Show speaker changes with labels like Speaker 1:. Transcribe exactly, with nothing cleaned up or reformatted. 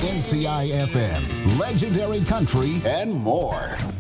Speaker 1: N C I F M, Legendary Country, and more.